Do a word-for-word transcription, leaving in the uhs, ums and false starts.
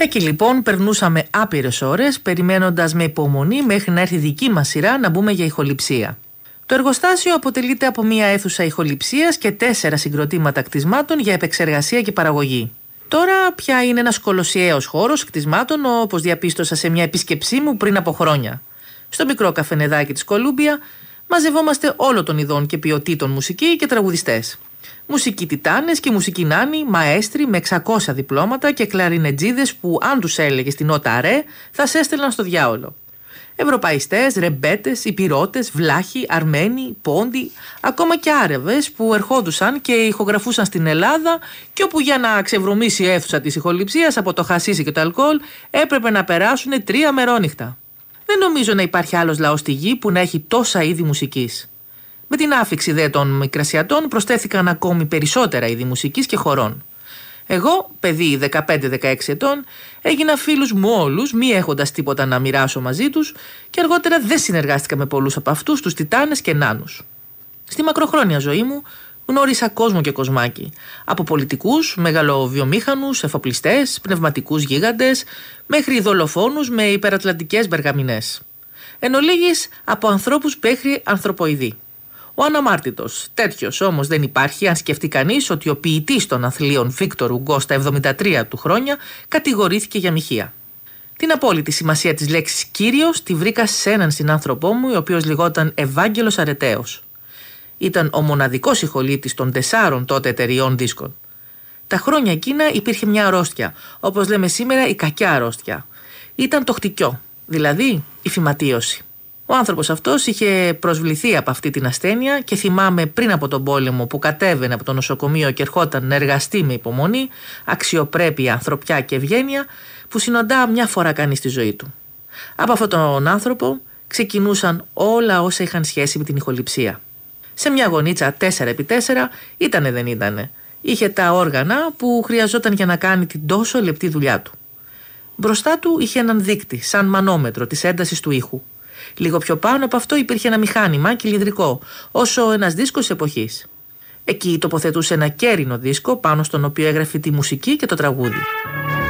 Εκεί λοιπόν περνούσαμε άπειρες ώρες περιμένοντας με υπομονή μέχρι να έρθει δική μας σειρά να μπούμε για ηχοληψία. Το εργοστάσιο αποτελείται από μία αίθουσα ηχοληψίας και τέσσερα συγκροτήματα κτισμάτων για επεξεργασία και παραγωγή. Τώρα πια είναι ένας κολοσιαίος χώρος κτισμάτων, όπως διαπίστωσα σε μια επίσκεψή μου πριν από χρόνια. Στο μικρό καφενεδάκι της Κολούμπια μαζευόμαστε όλων των ειδών και ποιοτήτων μουσική και τραγουδιστές. Μουσικοί τιτάνες και μουσικοί νάνοι, μαέστροι με εξακόσια διπλώματα και κλαρινετζίδες που, αν τους έλεγες την νότα ρε, θα σε έστελναν στο διάολο. Ευρωπαϊστές, ρεμπέτες, υπηρώτες, βλάχοι, Αρμένοι, Πόντοι, ακόμα και Άραβες που ερχόντουσαν και ηχογραφούσαν στην Ελλάδα και όπου για να ξεβρωμίσει η αίθουσα της ηχοληψίας από το χασίσι και το αλκοόλ έπρεπε να περάσουν τρία μερόνυχτα. Δεν νομίζω να υπάρχει άλλος λαός στη γη που να έχει τόσα είδη μουσικής. Με την άφιξη δε των μικρασιατών προσθέθηκαν ακόμη περισσότερα είδη μουσικής και χορών. Εγώ, παιδί δεκαπέντε δεκαέξι ετών, έγινα φίλους μου όλους, μη έχοντας τίποτα να μοιράσω μαζί τους και αργότερα δεν συνεργάστηκα με πολλούς από αυτούς τους τιτάνες και νάνους. Στη μακροχρόνια ζωή μου γνώρισα κόσμο και κοσμάκι. Από πολιτικούς, μεγαλοβιομήχανους, εφοπλιστές, πνευματικούς γίγαντες, μέχρι δολοφόνους με υπερατλαντικές μπεργαμηνές. Εν ολίγης από ανθρώπους μέχρι ανθρωποειδή. Ο αναμάρτητος. Τέτοιος όμως δεν υπάρχει αν σκεφτεί κανείς ότι ο ποιητής των αθλίων Βίκτορ Ουγκό στα εβδομήντα τρία του χρόνια κατηγορήθηκε για μοιχεία. Την απόλυτη σημασία της λέξης Κύριος τη βρήκα σε έναν συνάνθρωπό μου, ο οποίος λεγόταν Ευάγγελος Αρεταίος. Ήταν ο μοναδικός ηχολήπτης των τεσσάρων τότε εταιριών δίσκων. Τα χρόνια εκείνα υπήρχε μια αρρώστια, όπως λέμε σήμερα η κακιά αρρώστια. Ήταν το χτυκιό, δηλαδή η φυματίωση. Ο άνθρωπος αυτός είχε προσβληθεί από αυτή την ασθένεια και θυμάμαι πριν από τον πόλεμο που κατέβαινε από το νοσοκομείο και ερχόταν να εργαστεί με υπομονή, αξιοπρέπεια, ανθρωπιά και ευγένεια που συναντά μια φορά κανείς στη ζωή του. Από αυτόν τον άνθρωπο ξεκινούσαν όλα όσα είχαν σχέση με την ηχοληψία. Σε μια γωνίτσα τέσσερα επί τέσσερα ήτανε δεν ήτανε. Είχε τα όργανα που χρειαζόταν για να κάνει την τόσο λεπτή δουλειά του. Μπροστά του είχε έναν δείκτη, σαν μανόμετρο της έντασης του ήχου. Λίγο πιο πάνω από αυτό υπήρχε ένα μηχάνημα κυλινδρικό, όσο ένας δίσκος εποχής. Εκεί τοποθετούσε ένα κέρινο δίσκο πάνω στον οποίο έγραφε τη μουσική και το τραγούδι.